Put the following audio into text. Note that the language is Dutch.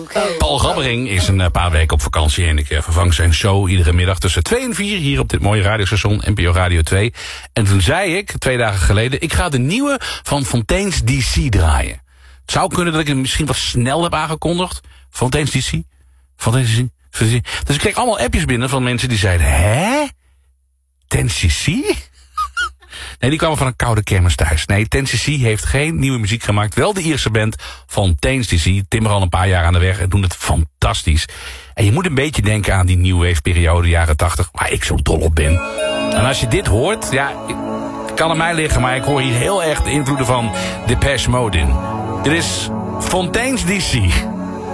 Paul Gabbering is een paar weken op vakantie en ik vervang zijn show iedere middag tussen 2 en 4 hier op dit mooie radiostation NPO Radio 2. En toen zei ik, 2 dagen geleden, ik ga de nieuwe van Fontaine's DC draaien. Het zou kunnen dat ik het misschien wat snel heb aangekondigd. Fontaine's DC? Fontaine's DC? Dus ik kreeg allemaal appjes binnen van mensen die zeiden, hè? 10cc? Nee, die kwamen van een koude kermis thuis. Nee, 10cc heeft geen nieuwe muziek gemaakt. Wel de Ierse band Fontaine's DC. Timmer al een paar jaar aan de weg en doen het fantastisch. En je moet een beetje denken aan die New Wave periode, jaren 80, waar ik zo dol op ben. En als je dit hoort, ja, het kan aan mij liggen, maar ik hoor hier heel erg de invloeden van Depeche Mode in. Dit is Fontaine's DC.